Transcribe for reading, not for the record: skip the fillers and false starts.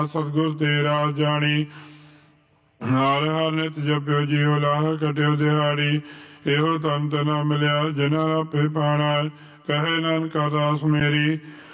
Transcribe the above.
ਸਤਿਗੁਰ ਤੇ ਰਾਜ ਜਾਣੀ। ਹਰ ਹਰ ਨਿਤ ਜਪਿਓ ਜੀਉ ਲਾਹ ਕਟਿਓ ਦਿਹਾੜੀ। ਇਹੋ ਤਨ ਤਨਾ ਮਿਲਿਆ ਜਿਨਾ ਆਪੇ ਪਾਣਾ। ਕਹੇ ਨਾਨਕ ਅਰਦਾਸ ਮੇਰੀ